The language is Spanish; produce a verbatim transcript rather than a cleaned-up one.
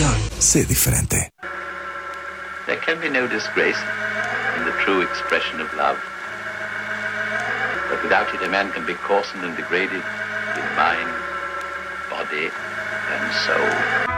Univisión. Sé diferente. There can be no disgrace in the true expression of love. But without it, a man can be coarsened and degraded in mind, body, and soul.